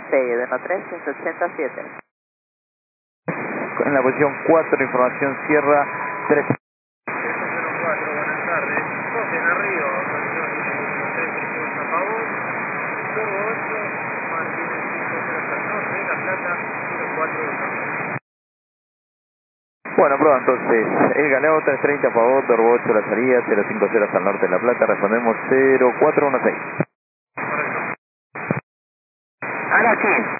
416, Deno 3, 1587. En la posición 4, información Sierra 3. 104, buenas tardes. Cogen arriba, autorización 350 a favor. Turbo 8, Martínez 50 al norte de La Plata, 041. Bueno, prueba entonces. El Galeao 330 a favor, Turbo 8 la salida, 050 hasta el norte de La Plata. Respondemos 0416. Correcto. Arachi.